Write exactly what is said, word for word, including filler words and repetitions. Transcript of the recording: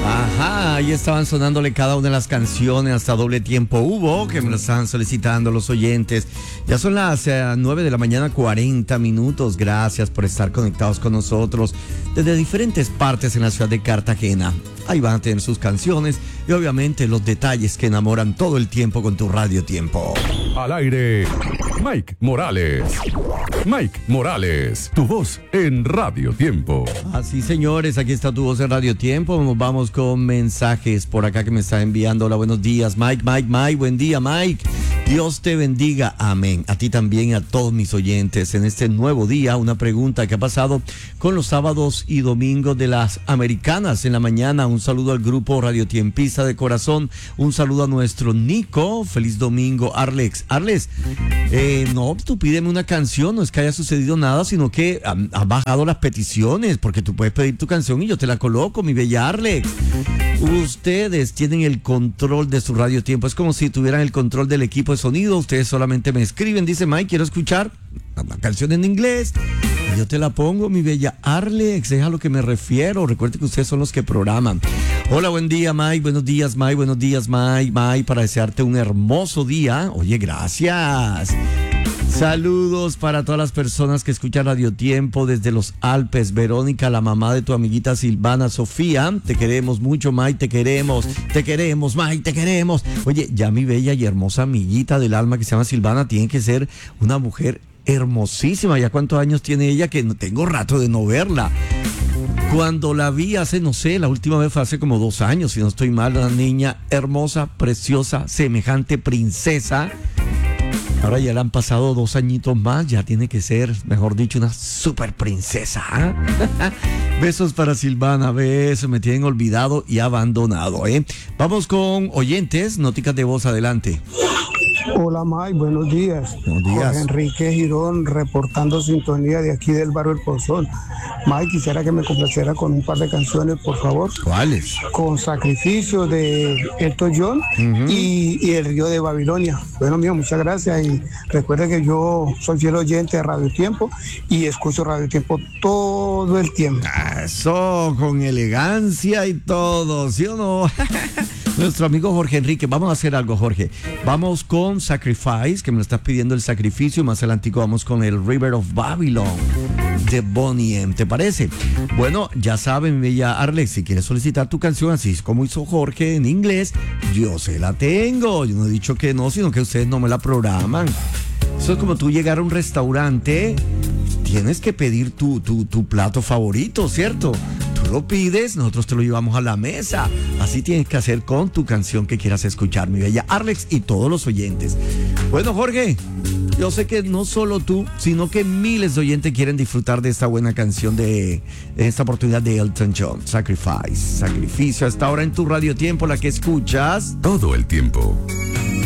Ajá, ahí estaban sonándole cada una de las canciones, hasta doble tiempo hubo, que me lo estaban solicitando los oyentes. Ya son las eh, nueve de la mañana, cuarenta minutos. Gracias por estar conectados con nosotros desde diferentes partes en la ciudad de Cartagena. Ahí van a tener sus canciones y obviamente los detalles que enamoran todo el tiempo con tu Radio Tiempo. Al aire, Mike Morales. Mike Morales, tu voz en Radio Tiempo. Así, señores, aquí está tu voz en Radio Tiempo. Nos vamos con mensajes por acá que me está enviando. Hola, buenos días, Mike, Mike, Mike. Buen día, Mike. Dios te bendiga. Amén. A ti también y a todos mis oyentes. En este nuevo día, una pregunta que ha pasado con los sábados y domingos de las Americanas en la mañana. Un saludo al grupo Radio Tiempista de corazón. Un saludo a nuestro Nico. Feliz domingo, Arlex. Arlex, eh, no, tú pídeme una canción. No es que haya sucedido nada, sino que han ha bajado las peticiones, porque tú puedes pedir tu canción y yo te la coloco, mi bella Arlex. Ustedes tienen el control de su Radio Tiempo. Es como si tuvieran el control del equipo de sonido. Ustedes solamente me escriben, dice Mike, quiero escuchar una canción en inglés. Y yo te la pongo, mi bella Arlex. Es a lo que me refiero. Recuerde que ustedes son los que programan. Hola, buen día, Mike. Buenos días, Mike. Buenos días, Mike. Mike, para desearte un hermoso día. Oye, gracias. Saludos para todas las personas que escuchan Radio Tiempo desde los Alpes. Verónica, la mamá de tu amiguita Silvana Sofía. Te queremos mucho, Mike, te queremos. Te queremos, Mike, te queremos. Oye, ya mi bella y hermosa amiguita del alma que se llama Silvana tiene que ser una mujer hermosísima. ¿Ya cuántos años tiene ella? Que no tengo rato de no verla. Cuando la vi hace, no sé, la última vez fue hace como dos años, si no estoy mal, una niña hermosa, preciosa, semejante princesa. Ahora ya le han pasado dos añitos más, ya tiene que ser, mejor dicho, una super princesa. ¿eh? Besos para Silvana, besos, me tienen olvidado y abandonado. ¿eh? Vamos con oyentes, noticas de voz, adelante. Hola Mike, buenos días. Buenos días. Jorge Enrique Girón reportando sintonía de aquí del barrio El Pozón. Mike, quisiera que me complaciera con un par de canciones, por favor. ¿Cuáles? Con Sacrificio de Elton John uh-huh. y, y El Río de Babilonia. Bueno, mío, muchas gracias y recuerde que yo soy fiel oyente de Radio Tiempo y escucho Radio Tiempo todo el tiempo. Eso, con elegancia y todo, ¿sí o no? Nuestro amigo Jorge Enrique, vamos a hacer algo, Jorge. Vamos con Sacrifice, que me lo estás pidiendo el sacrificio. Más adelante vamos con el River of Babylon de Bonnie M. ¿Te parece? Bueno, ya saben, bella Arlex, si quieres solicitar tu canción, así es como hizo Jorge en inglés, yo se la tengo. Yo no he dicho que no, sino que ustedes no me la programan. Eso es como tú llegar a un restaurante, tienes que pedir tu, tu, tu plato favorito, ¿cierto? Tú lo pides, nosotros te lo llevamos a la mesa. Así tienes que hacer con tu canción que quieras escuchar, mi bella Arlex y todos los oyentes. Bueno, Jorge, yo sé que no solo tú, sino que miles de oyentes quieren disfrutar de esta buena canción de, de esta oportunidad de Elton John, Sacrifice, Sacrificio, hasta ahora en tu Radio Tiempo, la que escuchas todo el tiempo.